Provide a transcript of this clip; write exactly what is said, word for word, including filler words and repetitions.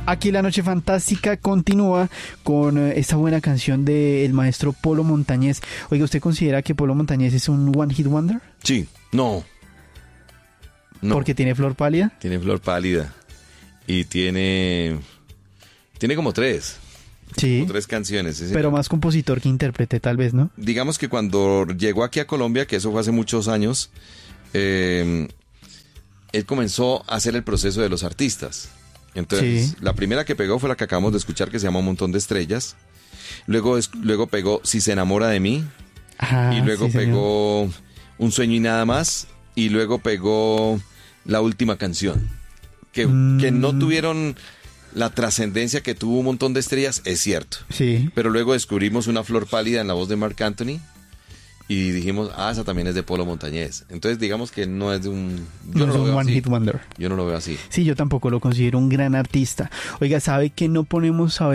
Aquí la noche fantástica continúa con eh, esta buena canción del maestro Polo Montañés. Oiga, ¿usted considera que Polo Montañés es un one hit wonder? Sí, no. No. ¿Porque tiene Flor Pálida? Tiene Flor Pálida. Y tiene... Tiene como tres. Sí. Como tres canciones. ¿Sí? Pero más compositor que intérprete, tal vez, ¿no? Digamos que cuando llegó aquí a Colombia, que eso fue hace muchos años, eh, él comenzó a hacer el proceso de los artistas. Entonces, sí. La primera que pegó fue la que acabamos de escuchar, que se llama Un Montón de Estrellas. Luego, es, luego pegó Si se enamora de mí. Ajá, y luego sí, pegó señor. Un sueño y nada más. Y luego pegó La última canción. Que, mm. que no tuvieron la trascendencia que tuvo Un Montón de Estrellas, es cierto. Sí. Pero luego descubrimos Una Flor Pálida en la voz de Marc Anthony. Y dijimos, ah, esa también es de Polo Montañés. Entonces, digamos que no es de un... Yo no, no es lo un veo one así. Hit wonder. Yo no lo veo así. Sí, yo tampoco lo considero un gran artista. Oiga, ¿sabe que no ponemos a ver